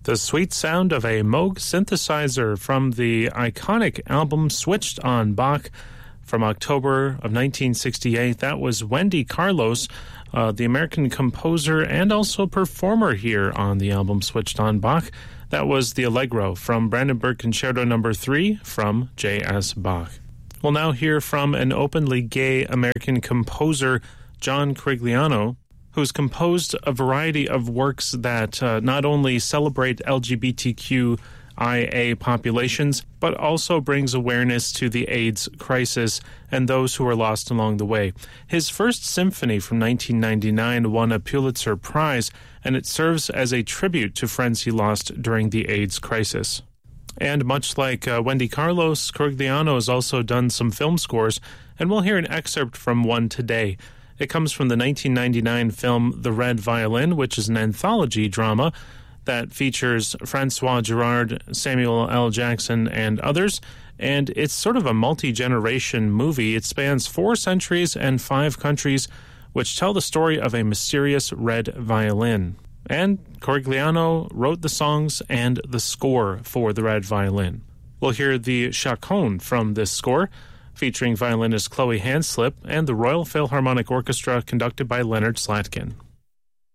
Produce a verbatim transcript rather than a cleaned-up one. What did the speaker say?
The sweet sound of a Moog synthesizer from the iconic album Switched on Bach from October of nineteen sixty-eight. That was Wendy Carlos, uh, the American composer and also performer here on the album Switched on Bach. That was the Allegro from Brandenburg Concerto number three from J S. Bach. We'll now hear from an openly gay American composer, John Corigliano, who's composed a variety of works that uh, not only celebrate L G B T Q I A populations, but also brings awareness to the AIDS crisis and those who are lost along the way. His first symphony from nineteen ninety-nine won a Pulitzer Prize, and it serves as a tribute to friends he lost during the AIDS crisis. And much like uh, Wendy Carlos, Corigliano has also done some film scores, and we'll hear an excerpt from one today. It comes from the nineteen ninety-nine film The Red Violin, which is an anthology drama that features Francois Girard, Samuel L. Jackson, and others. And it's sort of a multi-generation movie. It spans four centuries and five countries, which tell the story of a mysterious red violin. And Corigliano wrote the songs and the score for The Red Violin. We'll hear the chaconne from this score, featuring violinist Chloe Hanslip and the Royal Philharmonic Orchestra conducted by Leonard Slatkin.